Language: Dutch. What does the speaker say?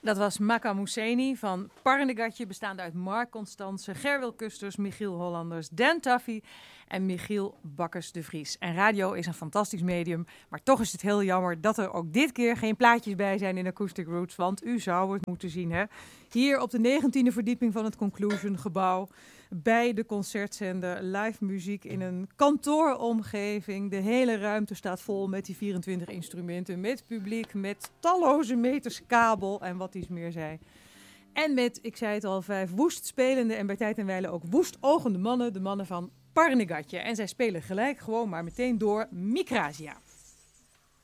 Dat was Makka Mousseni van Parnegatje, bestaande uit Mark Constance, Gerwil Kusters, Michiel Hollanders, Dan Taffy en Michiel Bakkers de Vries. En radio is een fantastisch medium, maar toch is het heel jammer dat er ook dit keer geen plaatjes bij zijn in Acoustic Roots, want u zou het moeten zien, hè? Hier op de 19e verdieping van het Conclusion gebouw, bij de concertzender, live muziek in een kantooromgeving. De hele ruimte staat vol met die 24 instrumenten, met publiek, met talloze meters kabel en wat iets meer zei. En met, ik zei het al, 5 woest spelende en bij tijd en wijle ook woest ogende mannen, de mannen van Parnegatje. En zij spelen gelijk gewoon maar meteen door Micrasia.